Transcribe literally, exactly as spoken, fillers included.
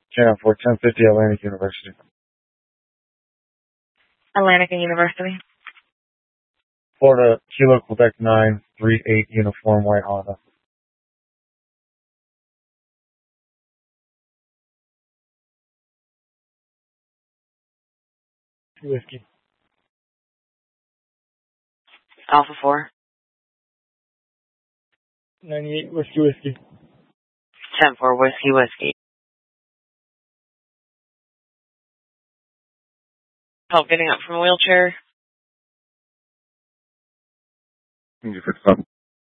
Channel four, ten fifty Atlantic University. Atlantic University. Florida, Kilo Quebec nine three eight Uniform White Honda. Whiskey. Alpha four. ninety-eight Whiskey Whiskey. ten four Whiskey Whiskey. Help getting up from a wheelchair. Thank you for